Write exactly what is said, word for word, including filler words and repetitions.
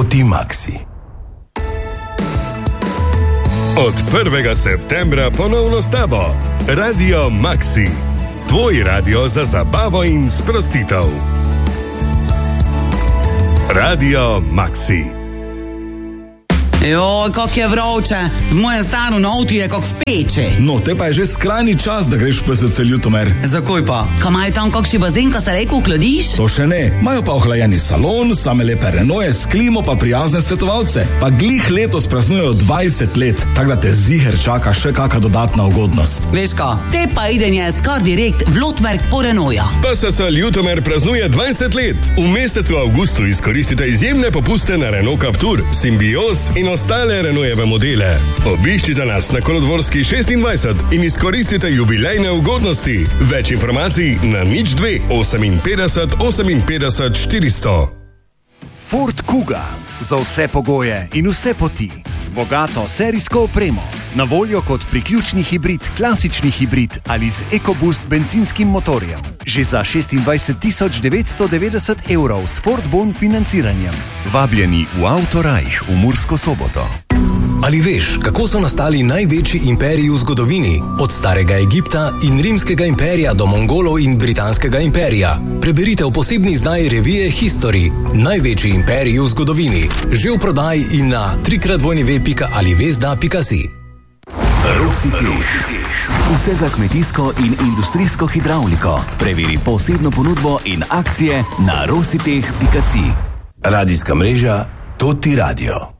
Roti Maxi. Od prvega septembra ponovno s tabo. Radio Maxi. Tvoj radio za zabavo in sprostitev. Radio Maxi. Joj, kak je vroče. V mojem stanu na avtu je kak v peči. No, te pa je že skrajni čas, da greš v P S C Ljutomer. Zakaj pa? Ka imajo tam kakšni bazen, ka se lejko uhladiš? To še ne. Imajo pa ohlajeni salon, same lepe Renaultje s klimo pa prijazne svetovalce. Pa glih letos praznujejo dvajset let, tako da te ziher čaka še kaka dodatna ugodnost. Veš ka, te pa idenje skar direkt v Lotmerk po Renaultja. P S C Ljutomer praznuje dvajset let. V mesecu avgustu izkoristite izjemne popuste na Renault Captur, Symbios in ostale Renaultjeve modele. Obiščite nas na Kolodvorski šestindvajset in izkoristite jubilejne ugodnosti. Več informacij na nič dve oseminpetdeset oseminpetdeset štiristo. Ford Kuga. Za vse pogoje in vse poti. Z bogato serijsko opremo. Na voljo kot priključni hibrid, klasični hibrid ali z EcoBoost bencinskim motorjem. Že za šestindvajset tisoč devetsto devetdeset evrov s Ford Bon financiranjem. Vabljeni v Autorajh v Mursko Soboto. Ali veš, kako so nastali največji imperiji v zgodovini? Od starega Egipta in rimskega imperija do Mongolov in britanskega imperija. Preberite v posebni izdaji revije History. Največji imperiji v zgodovini. Že v prodaji in na trikrat dvojni ve pika ali vezda pika si. Rositeh. Vse za kmetijsko in industrijsko hidravliko. Preveri posebno ponudbo in akcije na rositeh pika si. Radijska mreža Toti Radio.